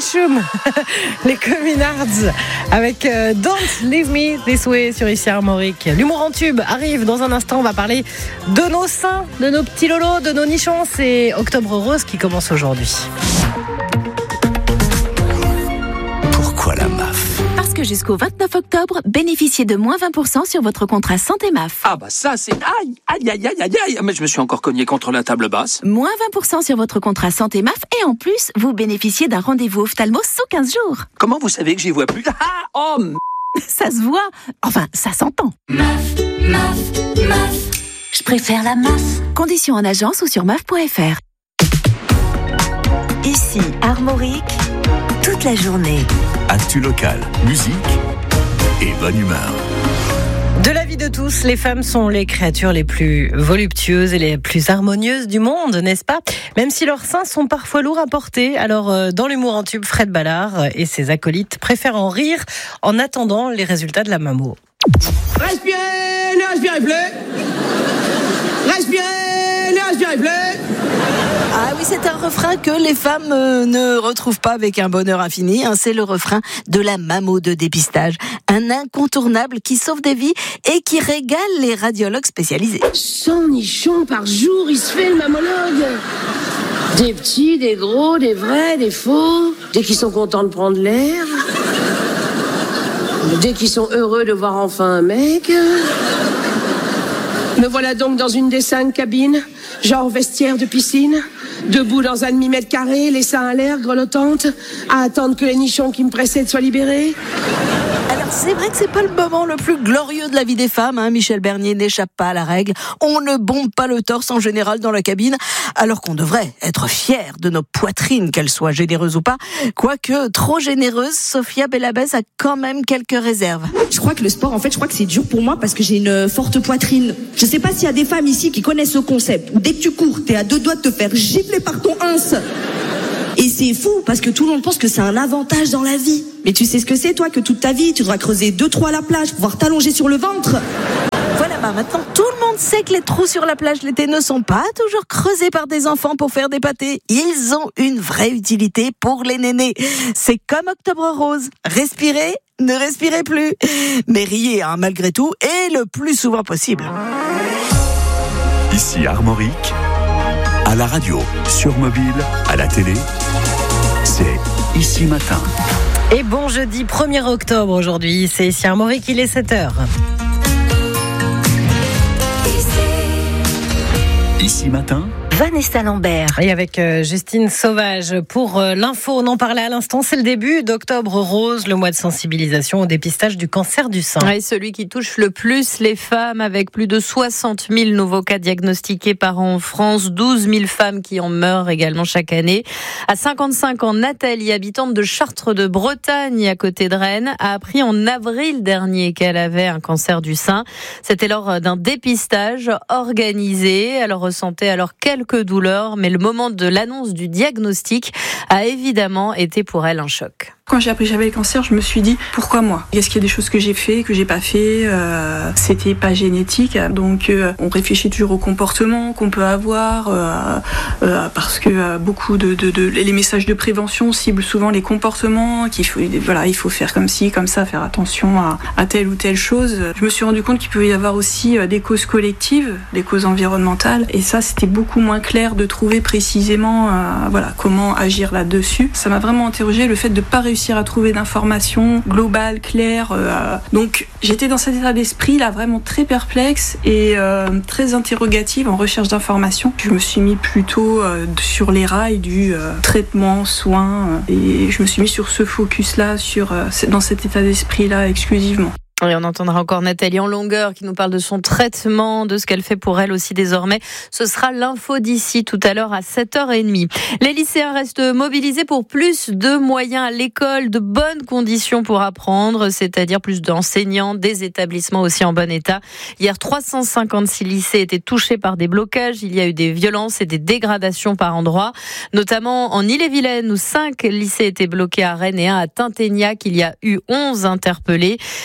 Mitchum, les Communards, avec Don't Leave Me This Way sur ici Armorique. L'humour en tube arrive dans un instant. On va parler de nos seins, de nos petits lolos, de nos nichons. C'est Octobre Rose qui commence aujourd'hui. Pourquoi la MAF ? Parce que jusqu'au 29 octobre, bénéficiez de moins 20% sur votre contrat santé MAF. Ah bah ça c'est... Aïe. Mais je me suis encore cogné contre la table basse. Moins 20% sur votre contrat santé MAF et en plus, vous bénéficiez d'un rendez-vous ophtalmo sous 15 jours. Comment vous savez que j'y vois plus ? Ça se voit. Enfin, ça s'entend. MAF. Je préfère la MAF. Conditions en agence ou sur MAF.fr. Ici, Armorique, toute la journée. Actu locale, musique et bonne humeur. De la vie de tous, les femmes sont les créatures les plus voluptueuses et les plus harmonieuses du monde, n'est-ce pas ? Même si leurs seins sont parfois lourds à porter. Alors, dans l'humour en tube, Fred Ballard et ses acolytes préfèrent en rire en attendant les résultats de la mammo. Respirez, ne respirez plus. Respirez, ne respirez plus. Ah oui, c'est un refrain que les femmes ne retrouvent pas avec un bonheur infini. C'est le refrain de la mammo de dépistage. Un incontournable qui sauve des vies et qui régale les radiologues spécialisés. 100 nichons par jour, il se fait le mammologue. Des petits, des gros, des vrais, des faux. Des qui sont contents de prendre l'air. Des qui sont heureux de voir enfin un mec. Me voilà donc dans une des 5 cabines, genre vestiaire de piscine, debout dans un demi-mètre carré, les seins à l'air, grelottante, à attendre que les nichons qui me précèdent soient libérés. Alors c'est vrai que c'est pas le moment le plus glorieux de la vie des femmes. Michel Bernier n'échappe pas à la règle. On ne bombe pas le torse en général dans la cabine, alors qu'on devrait être fiers de nos poitrines, qu'elles soient généreuses ou pas. Quoique trop généreuse, Sophia Bellabès a quand même quelques réserves. Je crois que le sport, je crois que c'est dur pour moi parce que j'ai une forte poitrine. Je sais pas s'il y a des femmes ici qui connaissent ce concept. Dès que tu cours, t'es à 2 doigts de te faire gifler par ton ins. Et c'est fou, parce que tout le monde pense que c'est un avantage dans la vie. Mais tu sais ce que c'est, toi, que toute ta vie, tu devras creuser 2-3 à la plage pour pouvoir t'allonger sur le ventre. Voilà, maintenant tout le monde sait que les trous sur la plage l'été ne sont pas toujours creusés par des enfants pour faire des pâtés. Ils ont une vraie utilité pour les nénés. C'est comme Octobre Rose. Respirez, ne respirez plus. Mais riez, malgré tout, et le plus souvent possible. Ici Armorique, à la radio, sur mobile, à la télé, c'est Ici Matin. Et bon jeudi 1er octobre aujourd'hui, c'est ici Armorique, il est 7h. Ici Matin, Vanessa Lambert. Et avec Justine Sauvage pour l'info, on en parlait à l'instant, c'est le début d'Octobre Rose, le mois de sensibilisation au dépistage du cancer du sein. Ouais, celui qui touche le plus les femmes, avec plus de 60 000 nouveaux cas diagnostiqués par an en France, 12 000 femmes qui en meurent également chaque année. À 55 ans, Nathalie, habitante de Chartres de Bretagne, à côté de Rennes, a appris en avril dernier qu'elle avait un cancer du sein. C'était lors d'un dépistage organisé. Elle ressentait alors quelques douleurs, mais le moment de l'annonce du diagnostic a évidemment été pour elle un choc. Quand j'ai appris que j'avais le cancer, je me suis dit, pourquoi moi ? Est-ce qu'il y a des choses que j'ai fait, que j'ai pas fait ? C'était pas génétique, donc on réfléchit toujours au comportement qu'on peut avoir, parce que beaucoup les messages de prévention ciblent souvent les comportements, il faut faire comme ci, comme ça, faire attention à telle ou telle chose. Je me suis rendu compte qu'il pouvait y avoir aussi des causes collectives, des causes environnementales, et ça c'était beaucoup moins clair de trouver précisément comment agir là-dessus. Ça m'a vraiment interrogée, le fait de pas réussir à trouver d'informations globales, claires. Donc j'étais dans cet état d'esprit là vraiment très perplexe et très interrogative en recherche d'informations. Je me suis mis plutôt sur les rails du traitement, soin, et je me suis mis sur ce focus là, dans cet état d'esprit là exclusivement. Et on entendra encore Nathalie en longueur qui nous parle de son traitement, de ce qu'elle fait pour elle aussi désormais. Ce sera l'info d'ici tout à l'heure à 7h30. Les lycéens restent mobilisés pour plus de moyens à l'école, de bonnes conditions pour apprendre, c'est-à-dire plus d'enseignants, des établissements aussi en bon état. Hier, 356 lycées étaient touchés par des blocages. Il y a eu des violences et des dégradations par endroits, notamment en Ille-et-Vilaine où 5 lycées étaient bloqués à Rennes et 1 à Tinténiac. Il y a eu 11 interpellés. Les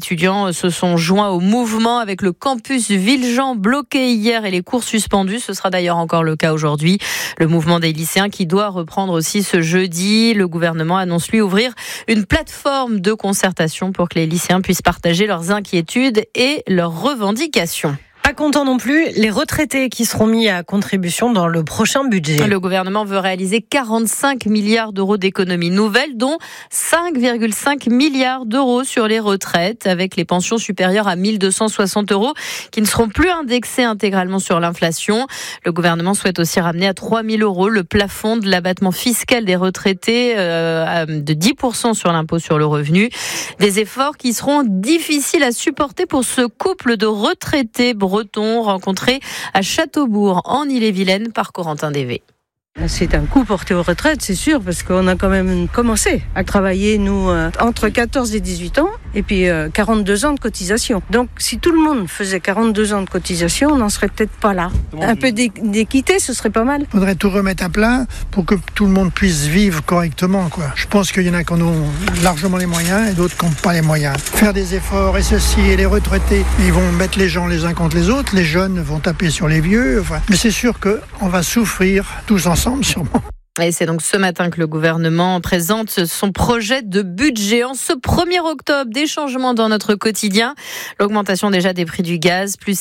étudiants se sont joints au mouvement avec le campus Villejean bloqué hier et les cours suspendus. Ce sera d'ailleurs encore le cas aujourd'hui. Le mouvement des lycéens qui doit reprendre aussi ce jeudi. Le gouvernement annonce lui ouvrir une plateforme de concertation pour que les lycéens puissent partager leurs inquiétudes et leurs revendications. Pas content non plus, les retraités qui seront mis à contribution dans le prochain budget. Le gouvernement veut réaliser 45 milliards d'euros d'économies nouvelles, dont 5,5 milliards d'euros sur les retraites, avec les pensions supérieures à 1 260 euros qui ne seront plus indexées intégralement sur l'inflation. Le gouvernement souhaite aussi ramener à 3 000 euros le plafond de l'abattement fiscal des retraités de 10% sur l'impôt sur le revenu. Des efforts qui seront difficiles à supporter pour ce couple de retraités bretons rencontrés à Châteaubourg en Ille-et-Vilaine par Corentin Dévé. C'est un coup porté aux retraites, c'est sûr, parce qu'on a quand même commencé à travailler, nous, entre 14 et 18 ans, et puis 42 ans de cotisation. Donc, si tout le monde faisait 42 ans de cotisation, on n'en serait peut-être pas là. Un peu d'équité, ce serait pas mal. Il faudrait tout remettre à plat pour que tout le monde puisse vivre correctement, quoi. Je pense qu'il y en a qui en ont largement les moyens et d'autres qui n'ont pas les moyens. Faire des efforts, et ceci, et les retraités, ils vont mettre les gens les uns contre les autres, les jeunes vont taper sur les vieux, enfin. Mais c'est sûr qu'on va souffrir tous ensemble. Sûrement. Et c'est donc ce matin que le gouvernement présente son projet de budget. En ce 1er octobre, des changements dans notre quotidien. L'augmentation déjà des prix du gaz, plus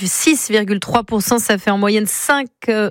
6,3%, ça fait en moyenne 5,28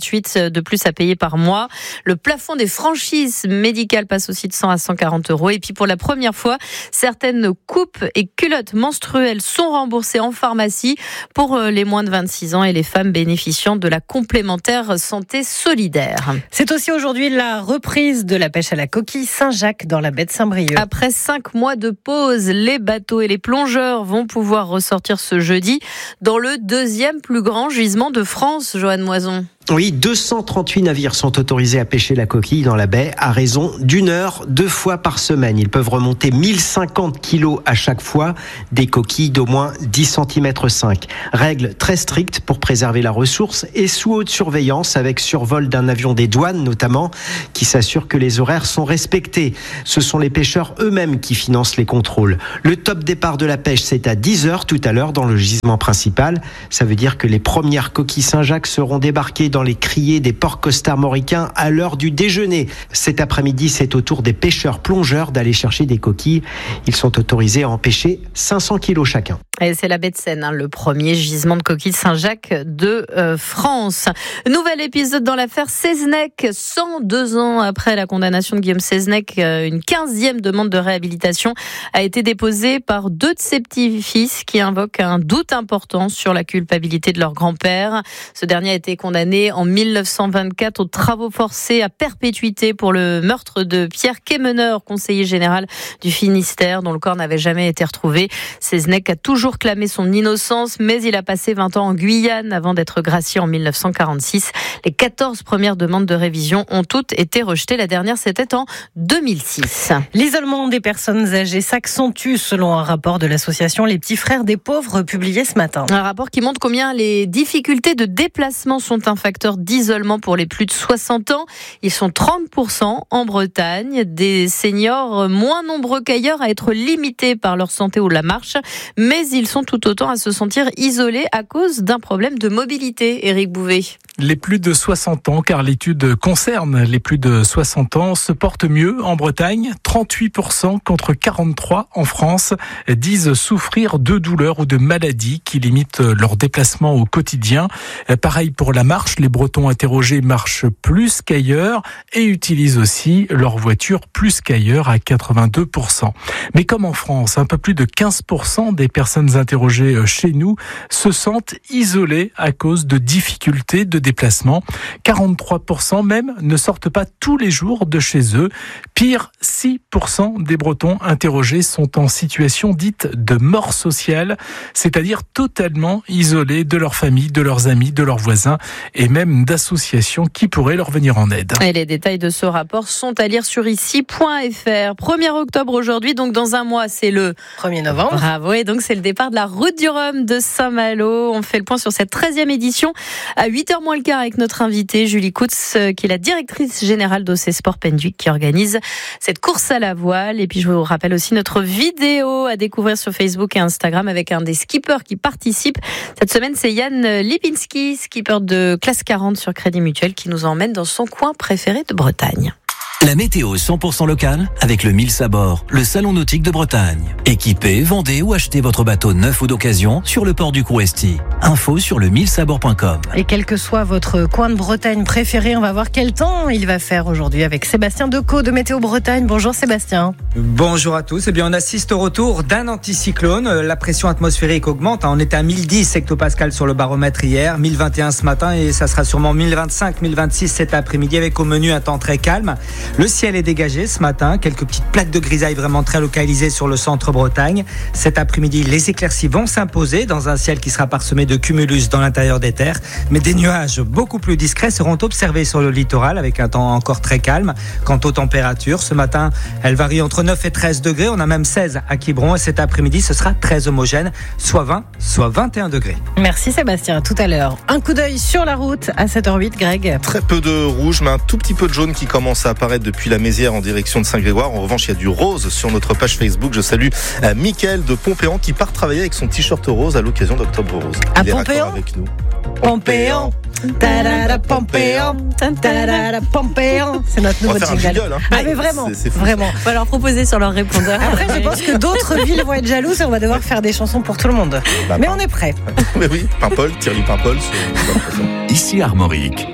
€ de plus à payer par mois. Le plafond des franchises médicales passe aussi de 100 à 140 €. Et puis pour la première fois, certaines coupes et culottes menstruelles sont remboursées en pharmacie pour les moins de 26 ans et les femmes bénéficiant de la complémentaire santé solidaire. C'est aussi aujourd'hui la reprise de la pêche à la coquille Saint-Jacques dans la baie de Saint-Brieuc. Après 5 mois de pause, les bateaux et les plongeurs vont pouvoir ressortir ce jeudi dans le 2e plus grand gisement de France, Joanne Moison. Oui, 238 navires sont autorisés à pêcher la coquille dans la baie à raison d'1 heure, 2 fois par semaine. Ils peuvent remonter 1050 kilos à chaque fois, des coquilles d'au moins 10 cm 5. Règle très stricte pour préserver la ressource et sous haute surveillance avec survol d'un avion des douanes notamment qui s'assure que les horaires sont respectés. Ce sont les pêcheurs eux-mêmes qui financent les contrôles. Le top départ de la pêche, c'est à 10 heures tout à l'heure dans le gisement principal. Ça veut dire que les premières coquilles Saint-Jacques seront débarquées dans les criées des ports costarmoricains à l'heure du déjeuner. Cet après-midi, c'est au tour des pêcheurs plongeurs d'aller chercher des coquilles. Ils sont autorisés à en pêcher 500 kilos chacun. Et c'est la baie de Seine, le premier gisement de coquilles Saint-Jacques de France. Nouvel épisode dans l'affaire Seznec. 102 ans après la condamnation de Guillaume Seznec, une 15e demande de réhabilitation a été déposée par 2 de ses petits-fils qui invoquent un doute important sur la culpabilité de leur grand-père. Ce dernier a été condamné en 1924 aux travaux forcés à perpétuité pour le meurtre de Pierre Quémeneur, conseiller général du Finistère, dont le corps n'avait jamais été retrouvé. Seznec a toujours clamé son innocence, mais il a passé 20 ans en Guyane avant d'être gracié en 1946. Les 14 premières demandes de révision ont toutes été rejetées. La dernière, c'était en 2006. L'isolement des personnes âgées s'accentue selon un rapport de l'association Les Petits Frères des Pauvres publié ce matin. Un rapport qui montre combien les difficultés de déplacement sont un facteur d'isolement pour les plus de 60 ans. Ils sont 30% en Bretagne, des seniors moins nombreux qu'ailleurs à être limités par leur santé ou la marche, mais ils sont tout autant à se sentir isolés à cause d'un problème de mobilité. Éric Bouvet. Les plus de 60 ans, car l'étude concerne les plus de 60 ans, se portent mieux en Bretagne. 38% contre 43% en France disent souffrir de douleurs ou de maladies qui limitent leur déplacement au quotidien. Pareil pour la marche, les Bretons interrogés marchent plus qu'ailleurs et utilisent aussi leur voiture plus qu'ailleurs à 82%. Mais comme en France, un peu plus de 15% des personnes interrogées chez nous se sentent isolées à cause de difficultés de déplacement. 43% même ne sortent pas tous les jours de chez eux. Pire, 6% des Bretons interrogés sont en situation dite de mort sociale, c'est-à-dire totalement isolés de leur famille, de leurs amis, de leurs voisins et même d'associations qui pourraient leur venir en aide. Et les détails de ce rapport sont à lire sur ici.fr. 1er octobre aujourd'hui, donc dans un mois, c'est le 1er novembre. Bravo, et donc c'est le départ départ de la route du Rhum de Saint-Malo. On fait le point sur cette 13e édition à 8h moins le quart avec notre invitée Julie Coutts, qui est la directrice générale d'OC Sport Penduic, qui organise cette course à la voile. Et puis je vous rappelle aussi notre vidéo à découvrir sur Facebook et Instagram avec un des skippers qui participe. Cette semaine, c'est Yann Lipinski, skipper de classe 40 sur Crédit Mutuel, qui nous emmène dans son coin préféré de Bretagne. La météo 100% locale avec le Mills à bord, le salon nautique de Bretagne. Équipez, vendez ou achetez votre bateau neuf ou d'occasion sur le port du Crouesty. Info sur le millsabord.com. Et quel que soit votre coin de Bretagne préféré, on va voir quel temps il va faire aujourd'hui avec Sébastien Decaux de Météo Bretagne. Bonjour Sébastien. Bonjour à tous. Eh bien, on assiste au retour d'un anticyclone. La pression atmosphérique augmente. On était à 1010 hectopascales sur le baromètre hier, 1021 ce matin et ça sera sûrement 1025, 1026 cet après-midi avec au menu un temps très calme. Le ciel est dégagé ce matin, quelques petites plaques de grisaille vraiment très localisées sur le centre Bretagne. Cet après-midi, les éclaircies vont s'imposer dans un ciel qui sera parsemé de cumulus dans l'intérieur des terres. Mais des nuages beaucoup plus discrets seront observés sur le littoral avec un temps encore très calme. Quant aux températures, ce matin, elles varient entre 9 et 13 degrés. On a même 16 à Quiberon et cet après-midi, ce sera très homogène, soit 20, soit 21 degrés. Merci Sébastien, à tout à l'heure. Un coup d'œil sur la route à 7h08, Greg. Très peu de rouge, mais un tout petit peu de jaune qui commence à apparaître depuis la Mézières en direction de Saint-Grégoire. En revanche, il y a du rose sur notre page Facebook. Je salue Mickaël de Pompéan qui part travailler avec son t-shirt rose à l'occasion d'Octobre Rose. À Pompéan avec nous. Pompéan. Pompéan. Pompéan. C'est notre nouveau jingle. Ah mais vraiment, vraiment. On va leur proposer sur leur répondeur. Après, je pense que d'autres villes vont être jalouses et on va devoir faire des chansons pour tout le monde. Mais on est prêt. Mais oui, Paimpol, Thierry Paimpol. Ici Armorique.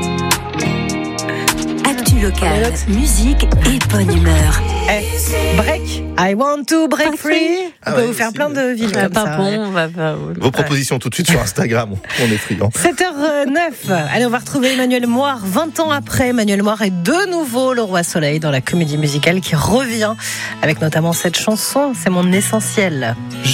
Local, musique et bonne humeur. Break, I want to break free. On peut vous faire plein de villes comme ça. Vos propositions tout de suite sur Instagram, on est friands. 7h09. Allez, on va retrouver Emmanuel Moire. 20 ans après, Emmanuel Moire est de nouveau le roi soleil dans la comédie musicale qui revient avec notamment cette chanson, c'est mon essentiel.